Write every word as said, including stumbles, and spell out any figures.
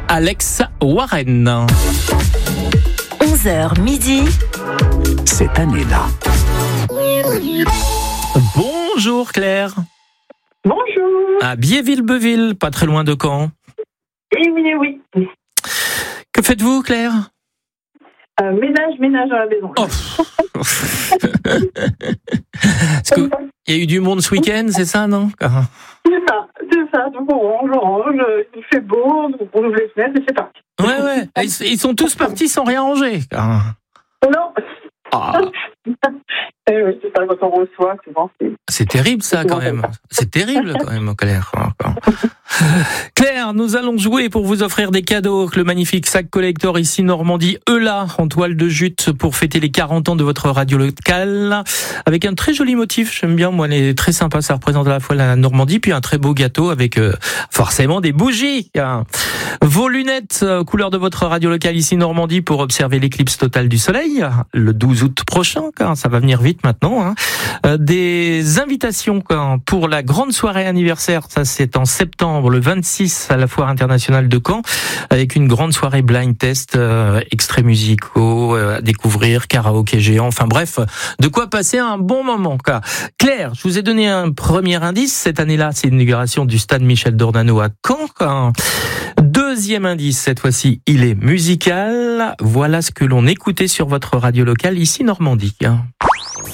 Alex Warren. onze heures midi. Cette année-là. Bonjour Claire. Bonjour. À Biéville-Beuville, pas très loin de Caen. Eh oui, eh oui. Que faites-vous Claire ? Euh, ménage, ménage à la maison. Oh. Est-ce que il y a eu du monde ce week-end, c'est ça, non ? C'est ça, c'est ça. Donc on range, on range, il fait beau, donc on ouvre les fenêtres et c'est parti. Ouais, ouais. Ils, ils sont tous partis sans rien ranger. Non. Ah. Eh oui, c'est ça, quand on reçoit, souvent, c'est... C'est terrible ça quand même. C'est terrible quand même, Claire. Claire, nous allons jouer pour vous offrir des cadeaux. Le magnifique sac collector ici Normandie Eula en toile de jute pour fêter les quarante ans de votre radio locale. Avec un très joli motif, j'aime bien, moi, elle est très sympa. Ça représente à la fois la Normandie, puis un très beau gâteau avec euh, forcément des bougies. Vos lunettes, euh, couleur de votre radio locale ici Normandie pour observer l'éclipse totale du soleil le douze août prochain, car ça va venir vite maintenant. Hein. Euh, des invitations quoi, pour la grande soirée anniversaire, ça c'est en septembre, le vingt-six à la Foire internationale de Caen, avec une grande soirée blind test, euh, extraits musicaux euh, à découvrir, karaoké géant, enfin bref, de quoi passer un bon moment. Quoi. Claire, je vous ai donné un premier indice, cette année-là c'est l'inauguration du stade Michel Dornano à Caen. Quoi. Deuxième indice, cette fois-ci, il est musical. Voilà ce que l'on écoutait sur votre radio locale ici Normandie.